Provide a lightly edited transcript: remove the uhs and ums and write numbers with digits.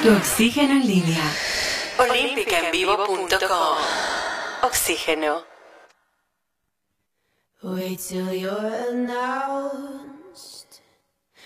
Tu oxígeno en línea. Olímpicaenvivo.com. Oxígeno. Wait till you're announced